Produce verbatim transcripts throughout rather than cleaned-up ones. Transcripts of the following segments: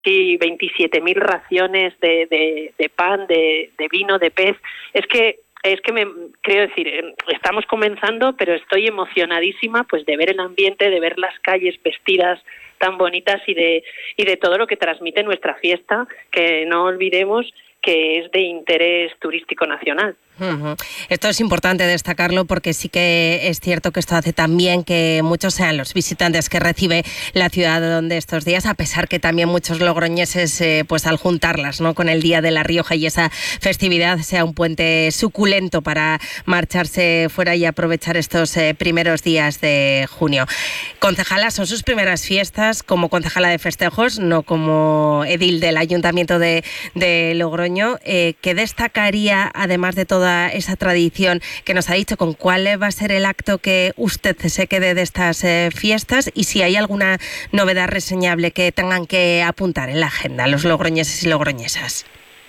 casi veintisiete mil raciones de, de, de pan, de, de vino, de pez. Es que es que me creo decir, estamos comenzando, pero estoy emocionadísima pues de ver el ambiente, de ver las calles vestidas tan bonitas y de y de todo lo que transmite nuestra fiesta, que no olvidemos que es de interés turístico nacional. Uh-huh. Esto es importante destacarlo porque sí que es cierto que esto hace también que muchos sean los visitantes que recibe la ciudad donde estos días, a pesar que también muchos logroñeses, eh, pues al juntarlas, ¿no?, con el Día de La Rioja y esa festividad, sea un puente suculento para marcharse fuera y aprovechar estos eh, primeros días de junio. Concejala, son sus primeras fiestas como concejala de festejos, no como edil del Ayuntamiento de, de Logroño. Eh, ¿Qué destacaría, además de toda esa tradición que nos ha dicho, con cuál va a ser el acto que usted se quede de estas eh, fiestas, y si hay alguna novedad reseñable que tengan que apuntar en la agenda los logroñeses y logroñesas?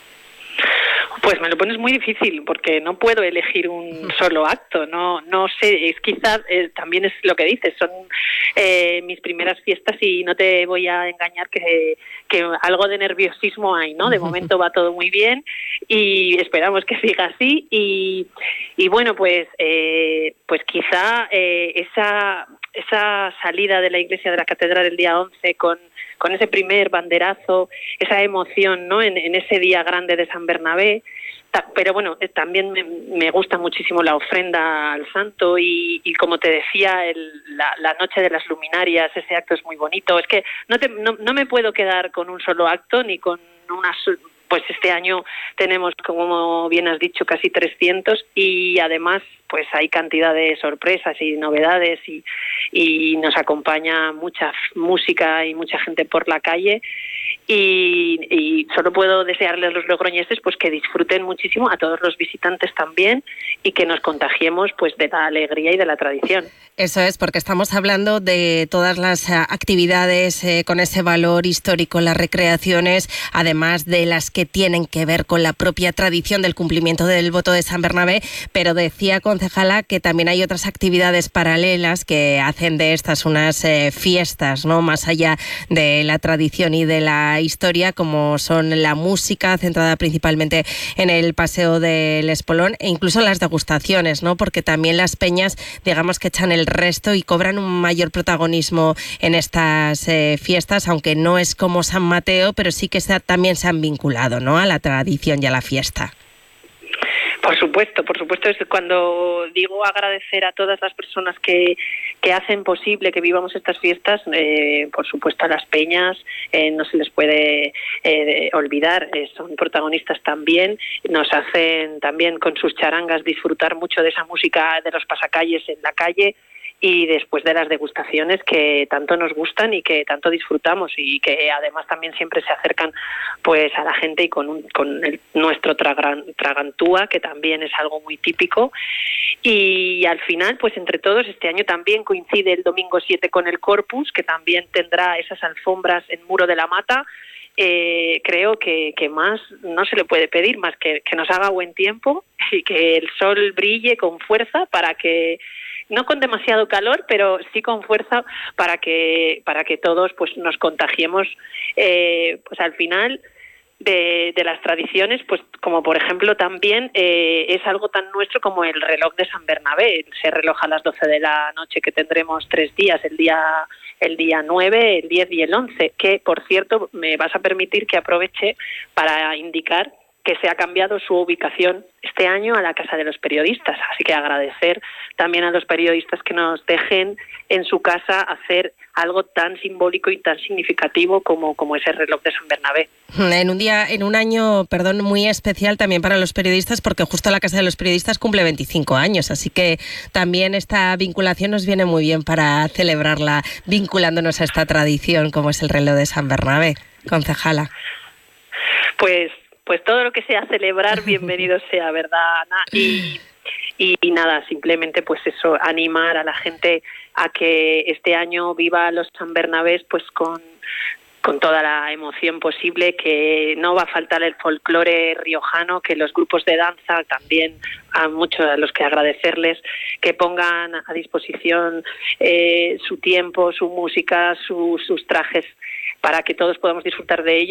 Pues me lo pones muy difícil porque no puedo elegir un solo acto, no no sé, es quizás eh, también es lo que dices, son eh, mis primeras fiestas y no te voy a engañar que, que algo de nerviosismo hay, ¿no? De momento va todo muy bien y esperamos que siga así y, y bueno, pues eh, pues quizá eh, esa esa salida de la iglesia de la catedral el día once con con ese primer banderazo, esa emoción, ¿no?, en, en ese día grande de San Bernabé. Pero bueno, también me, me gusta muchísimo la ofrenda al santo y, y como te decía, el, la, la noche de las luminarias, ese acto es muy bonito. Es que no, te, no, no me puedo quedar con un solo acto ni con una... Pues este año tenemos, como bien has dicho, casi trescientos y además pues hay cantidad de sorpresas y novedades y, y nos acompaña mucha música y mucha gente por la calle y, y solo puedo desearles a los logroñeses pues que disfruten muchísimo, a todos los visitantes también, y que nos contagiemos pues de la alegría y de la tradición. Eso es, porque estamos hablando de todas las actividades eh, con ese valor histórico, las recreaciones, además de las que tienen que ver con la propia tradición del cumplimiento del voto de San Bernabé, pero decía, concejala, que también hay otras actividades paralelas que hacen de estas unas eh, fiestas, ¿no?, más allá de la tradición y de la historia, como son la música, centrada principalmente en el Paseo del Espolón, e incluso las degustaciones, ¿no?, porque también las peñas, digamos que echan el resto y cobran un mayor protagonismo en estas eh, fiestas, aunque no es como San Mateo, pero sí que se, también se han vinculado, ¿no?, a la tradición y a la fiesta. Por supuesto, por supuesto, es cuando digo agradecer a todas las personas que, que hacen posible que vivamos estas fiestas, eh, por supuesto a las peñas, eh, no se les puede eh, olvidar, eh, son protagonistas también, nos hacen también con sus charangas disfrutar mucho de esa música de los pasacalles en la calle, y después de las degustaciones que tanto nos gustan y que tanto disfrutamos y que además también siempre se acercan pues a la gente y con, un, con el, nuestro tragan, tragantúa, que también es algo muy típico. Y al final, pues entre todos, este año también coincide el domingo siete con el Corpus, que también tendrá esas alfombras en Muro de la Mata. Eh, creo que, que más no se le puede pedir, más que, que nos haga buen tiempo y que el sol brille con fuerza para que, no con demasiado calor, pero sí con fuerza para que para que todos pues nos contagiemos eh, pues al final de, de las tradiciones, pues como por ejemplo también eh, es algo tan nuestro como el reloj de San Bernabé, ese reloj a las doce de la noche que tendremos tres días, el día el día nueve, el diez y el once, que por cierto me vas a permitir que aproveche para indicar que se ha cambiado su ubicación este año a la Casa de los Periodistas. Así que agradecer también a los periodistas que nos dejen en su casa hacer algo tan simbólico y tan significativo como, como ese reloj de San Bernabé. En un día, en un año, perdón, muy especial también para los periodistas, porque justo la Casa de los Periodistas cumple veinticinco años, así que también esta vinculación nos viene muy bien para celebrarla, vinculándonos a esta tradición como es el reloj de San Bernabé. Concejala. Pues Pues todo lo que sea celebrar, bienvenido sea, ¿verdad, Ana? Y, y, y nada, simplemente pues eso, animar a la gente a que este año viva los San Bernabés pues con, con toda la emoción posible, que no va a faltar el folclore riojano, que los grupos de danza también, a muchos a los que agradecerles, que pongan a disposición eh, su tiempo, su música, su, sus trajes para que todos podamos disfrutar de ello.